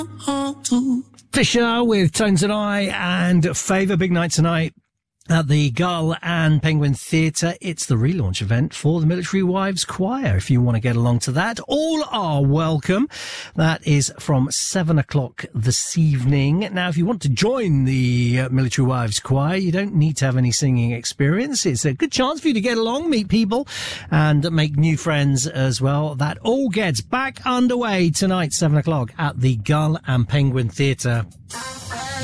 Fisher with Tones and I and Favour. Big night tonight at the Gull and Penguin Theatre. It's the relaunch event for the Military Wives Choir. If you want to get along to that, all are welcome. That is from 7 o'clock this evening. Now, if you want to join the Military Wives Choir, you don't need to have any singing experience. It's a good chance for you to get along, meet people, and make new friends as well. That all gets back underway tonight, 7 o'clock at the Gull and Penguin Theatre.